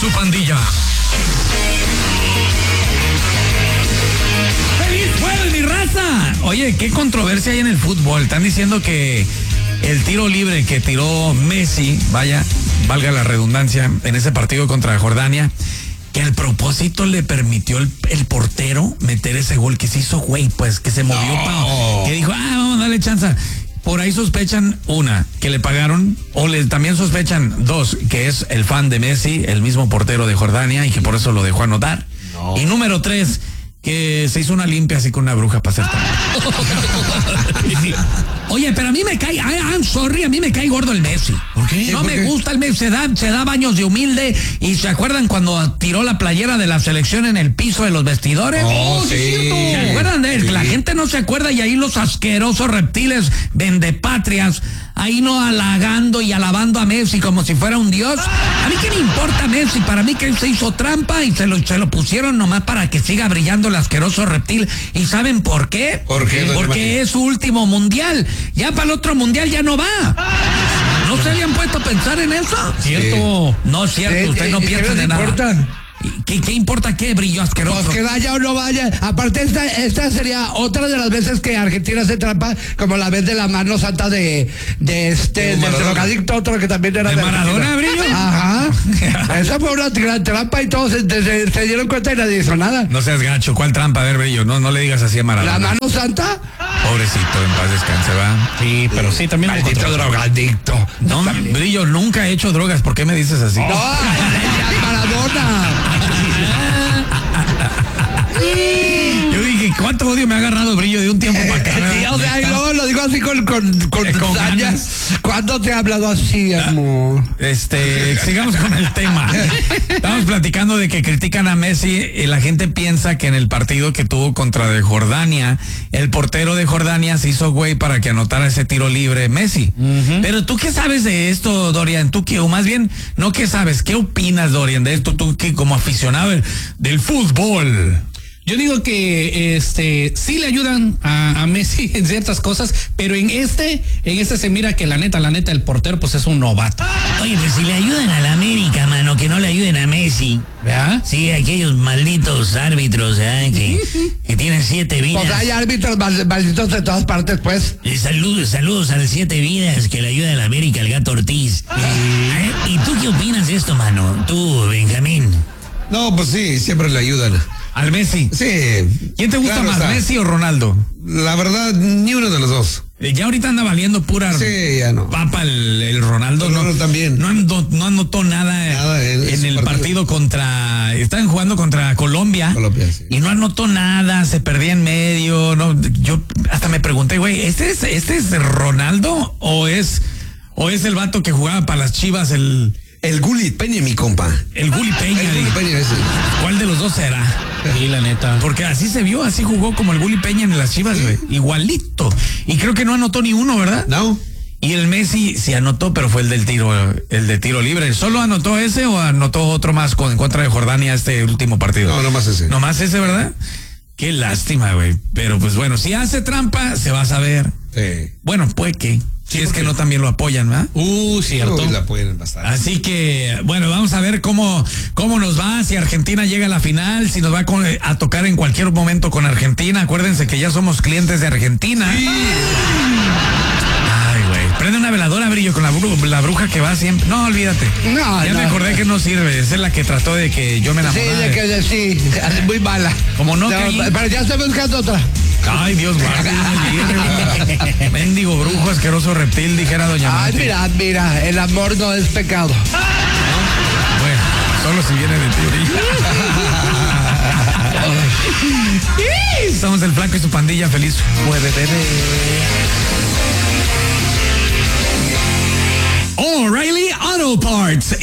su pandilla. ¡Feliz jueves, mi raza! Oye, qué controversia hay en el fútbol. Están diciendo que el tiro libre que tiró Messi, valga la redundancia, en ese partido contra Jordania, que al propósito le permitió el portero meter ese gol, que se hizo güey, pues, que se movió, que dijo, vamos a darle chance. Por ahí sospechan, una, que le pagaron, también sospechan, dos, que es el fan de Messi, el mismo portero de Jordania, y que por eso lo dejó anotar. No. Y número 3, que se hizo una limpia así con una bruja para hacer Oye, pero a mí me cae, a mí me cae gordo el Messi. ¿Por qué? No ¿Por me qué? gusta el Messi, se da baños de humilde. ¿Y se acuerdan cuando tiró la playera de la selección en el piso de los vestidores? Oh, sí. ¿Se acuerdan de él? Sí. La gente no se acuerda, y ahí los asquerosos reptiles vendepatrias, ahí no halagando y alabando a Messi como si fuera un dios. A mí qué me importa Messi, para mí que él se hizo trampa y se lo pusieron nomás para que siga brillando el asqueroso reptil. ¿Y saben por qué? ¿Por qué? Porque es su último mundial. Ya para el otro mundial ya no va. ¿No se habían puesto a pensar en eso? ¿Cierto? No es cierto, usted no piensa en nada. ¿Qué importa qué, brillo asqueroso? Pues que vaya o no vaya. Aparte, esta sería otra de las veces que Argentina hace trampa, como la vez de la mano santa del drogadicto, otro que también era de Maradona, brillo. Ajá. Esa fue una gran trampa y todos se dieron cuenta y nadie hizo nada. No seas gacho, ¿cuál trampa? A ver, brillo, no le digas así a Maradona. ¿La mano santa? Pobrecito, en paz descanse, va. Sí, pero sí, también. Maldito drogadicto. No, brillo, nunca he hecho drogas, ¿por qué me dices así? No, Maradona. Yo dije, ¿cuánto odio me ha agarrado brillo de un tiempo para acá? Sí, o sea, y luego lo digo así con ganas. ¿Cuándo te he hablado así, amor? Sigamos con el tema. Estamos platicando de que critican a Messi y la gente piensa que en el partido que tuvo contra de Jordania, el portero de Jordania se hizo güey para que anotara ese tiro libre Messi. Pero ¿tú qué sabes de esto, Dorian? O más bien, no qué sabes, ¿qué opinas, Dorian, de esto? Tú que como aficionado del fútbol. Yo digo que sí le ayudan a Messi en ciertas cosas, pero en este se mira que la neta, el portero pues es un novato. Oye, pues si le ayudan a la América, mano, que no le ayuden a Messi. ¿Verdad? Sí, aquellos malditos árbitros, que tienen 7 vidas. Pues hay árbitros malditos de todas partes, pues. Saludos al 7 vidas que le ayuda a la América, el Gato Ortiz. ¿Y tú qué opinas de esto, mano? Tú, Benjamín. No, pues sí, siempre le ayudan. ¿Al Messi? Sí. ¿Quién te gusta más, Messi o Ronaldo? La verdad, ni uno de los dos. Ya ahorita anda valiendo pura ya no. papa el Ronaldo. No, también. No anotó nada en el partido contra... Estaban jugando contra Colombia. Sí. Y no anotó nada, se perdía en medio. No, yo hasta me pregunté, güey, ¿este es Ronaldo o es el vato que jugaba para las Chivas, el Gulli Peña, mi compa. El Gulli Peña. El Gulli Peña ese. ¿Cuál de los dos será? Sí, la neta. Porque así se vio, así jugó como el Gulli Peña en las Chivas, güey. Igualito. Y creo que no anotó ni uno, ¿verdad? No. Y el Messi sí anotó, pero fue el de tiro libre. ¿Solo anotó ese o anotó otro más en contra de Jordania este último partido? No, nomás ese. Nomás ese, ¿verdad? Qué lástima, güey. Pero pues bueno, si hace trampa, se va a saber. Sí. Bueno, puede que. Si es que no también lo apoyan, ¿verdad? Cierto. Lo apoyan bastante. Así que, bueno, vamos a ver cómo nos va, si Argentina llega a la final, si nos va a tocar en cualquier momento con Argentina. Acuérdense que ya somos clientes de Argentina. Sí. Ay, güey. Prende una veladora, brillo, con la bruja que va siempre. No, olvídate. Me acordé que no sirve. Esa es la que trató de que yo me enamorara. Sí, muy mala. Como no, pero ya estoy buscando otra. Ay, Dios guarde. Mendigo brujo, asqueroso reptil, dijera doña Mate. Ay, mira, el amor no es pecado. Bueno, solo si viene de teoría. Somos el Flaco y su pandilla. Feliz jueves, bebé. O'Reilly Auto Parts.